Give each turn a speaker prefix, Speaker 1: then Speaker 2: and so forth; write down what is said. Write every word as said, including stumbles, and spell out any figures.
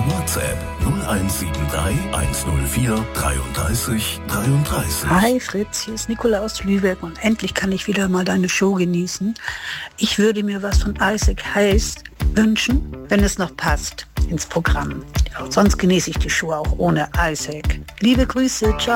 Speaker 1: WhatsApp null eins sieben drei eins null vier dreiunddreißig dreiunddreißig.
Speaker 2: Hi Fritz, hier ist Nicola aus Lübeck und endlich kann ich wieder mal deine Show genießen. Ich würde mir was von Isaac Hayes wünschen, wenn es noch passt ins Programm. Ja, sonst genieße ich die Show auch ohne Isaac. Liebe Grüße, ciao.